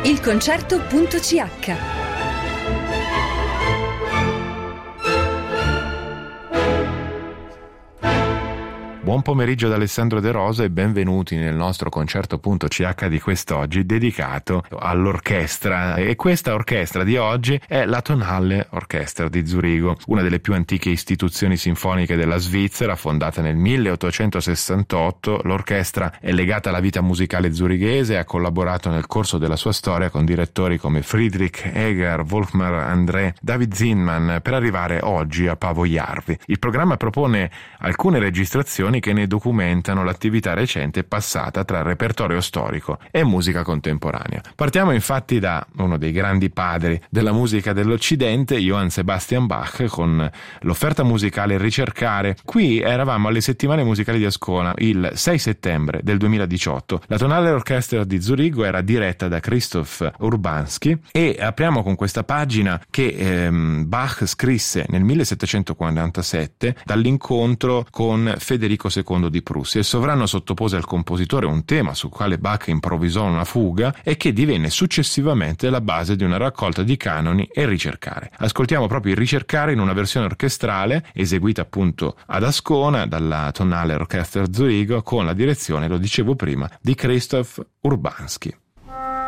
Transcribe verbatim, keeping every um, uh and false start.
il concerto punto c h. Buon pomeriggio da Alessandro De Rosa e benvenuti nel nostro concerto punto c h di quest'oggi dedicato all'orchestra. E questa orchestra di oggi è la Tonhalle Orchestra di Zurigo, una delle più antiche istituzioni sinfoniche della Svizzera, fondata nel milleottocentosessantotto. L'orchestra è legata alla vita musicale zurighese e ha collaborato nel corso della sua storia con direttori come Friedrich Eger, Wolfgang André, David Zinman, per arrivare oggi a Paavo Järvi. Il programma propone alcune registrazioni che ne documentano l'attività recente e passata tra repertorio storico e musica contemporanea. Partiamo infatti da uno dei grandi padri della musica dell'Occidente, Johann Sebastian Bach, con l'offerta musicale Ricercare. Qui eravamo alle settimane musicali di Ascona il sei settembre del duemiladiciotto. La Tonhalle Orchestra di Zurigo era diretta da Krzysztof Urbanski e apriamo con questa pagina che ehm, Bach scrisse nel millesettecentoquarantasette dall'incontro con Federico secondo di Prussia. Il sovrano sottopose al compositore un tema sul quale Bach improvvisò una fuga e che divenne successivamente la base di una raccolta di canoni e Ricercare. Ascoltiamo proprio il Ricercare in una versione orchestrale eseguita appunto ad Ascona dalla Tonhalle Orchestra Zurigo con la direzione, lo dicevo prima, di Krzysztof Urbanski.